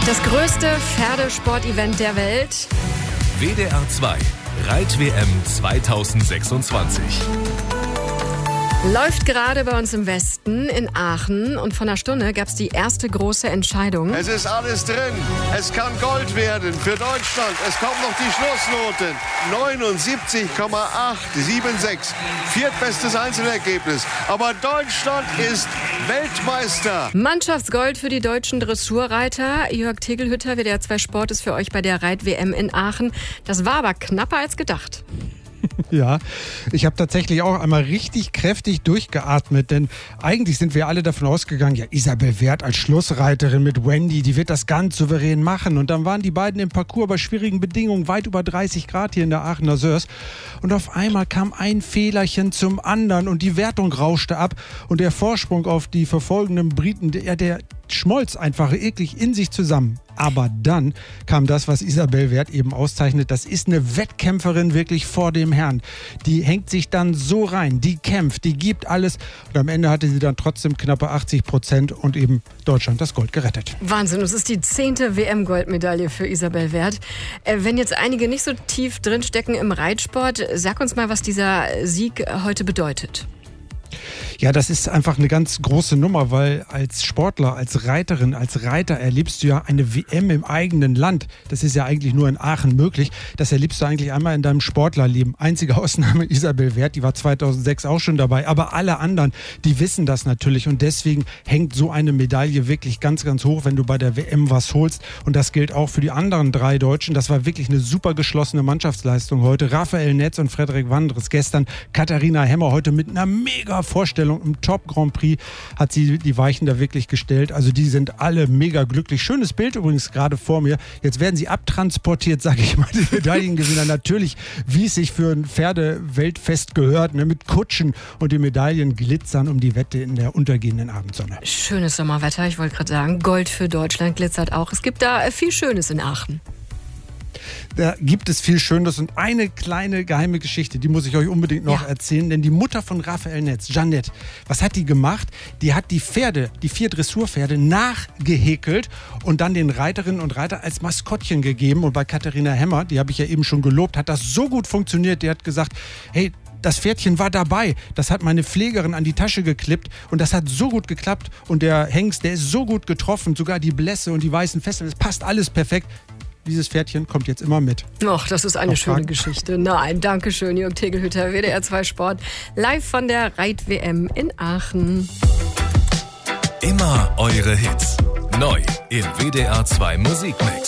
Das größte Pferdesportevent der Welt. WDR 2 Reit-WM 2026. Läuft gerade bei uns im Westen in Aachen und vor einer Stunde gab es die erste große Entscheidung. Es ist alles drin. Es kann Gold werden für Deutschland. Es kommt noch die Schlussnoten. 79,876. Viertbestes Einzelergebnis. Aber Deutschland ist Weltmeister. Mannschaftsgold für die deutschen Dressurreiter. Jörg Tegelhütter, WDR 2 Sport, ist für euch bei der Reit-WM in Aachen. Das war aber knapper als gedacht. Ja, ich habe tatsächlich auch einmal richtig kräftig durchgeatmet, denn eigentlich sind wir alle davon ausgegangen, ja, Isabel Werth als Schlussreiterin mit Wendy, die wird das ganz souverän machen. Und dann waren die beiden im Parcours bei schwierigen Bedingungen, weit über 30 Grad hier in der Aachener Sörs. Und auf einmal kam ein Fehlerchen zum anderen und die Wertung rauschte ab. Und der Vorsprung auf die verfolgenden Briten, der schmolz einfach eklig in sich zusammen. Aber dann kam das, was Isabel Werth eben auszeichnet. Das ist eine Wettkämpferin wirklich vor dem Herrn. Die hängt sich dann so rein, die kämpft, die gibt alles. Und am Ende hatte sie dann trotzdem knappe 80% und eben Deutschland das Gold gerettet. Wahnsinn, es ist die 10. WM-Goldmedaille für Isabel Werth. Wenn jetzt einige nicht so tief drinstecken im Reitsport, sag uns mal, was dieser Sieg heute bedeutet. Ja, das ist einfach eine ganz große Nummer, weil als Sportler, als Reiterin, als Reiter erlebst du ja eine WM im eigenen Land. Das ist ja eigentlich nur in Aachen möglich. Das erlebst du eigentlich einmal in deinem Sportlerleben. Einzige Ausnahme Isabel Werth, die war 2006 auch schon dabei. Aber alle anderen, die wissen das natürlich. Und deswegen hängt so eine Medaille wirklich ganz, ganz hoch, wenn du bei der WM was holst. Und das gilt auch für die anderen 3 Deutschen. Das war wirklich eine super geschlossene Mannschaftsleistung heute. Raphael Netz und Frederik Wandres gestern. Katharina Hemmer heute mit einer mega Vorstellung im Top Grand Prix hat sie die Weichen da wirklich gestellt. Also die sind alle mega glücklich. Schönes Bild übrigens gerade vor mir. Jetzt werden sie abtransportiert, sage ich mal, die Medaillengewinner. Natürlich, wie es sich für ein Pferdeweltfest gehört, ne, mit Kutschen und die Medaillen glitzern um die Wette in der untergehenden Abendsonne. Schönes Sommerwetter, ich wollte gerade sagen. Gold für Deutschland glitzert auch. Es gibt da viel Schönes in Aachen. Da gibt es viel Schönes und eine kleine geheime Geschichte, die muss ich euch unbedingt noch erzählen, denn die Mutter von Raphael Netz, Jeanette, was hat die gemacht? Die hat die 4 Dressurpferde nachgehäkelt und dann den Reiterinnen und Reitern als Maskottchen gegeben. Und bei Katharina Hemmer, die habe ich ja eben schon gelobt, hat das so gut funktioniert, die hat gesagt, hey, das Pferdchen war dabei, das hat meine Pflegerin an die Tasche geklippt und das hat so gut geklappt und der Hengst, der ist so gut getroffen, sogar die Blässe und die weißen Fesseln, das passt alles perfekt. Dieses Pferdchen kommt jetzt immer mit. Ach, das ist eine schöne Geschichte. Nein, danke schön, Jörg Tegelhütter, WDR 2 Sport, live von der Reit-WM in Aachen. Immer eure Hits. Neu im WDR 2 Musikmix.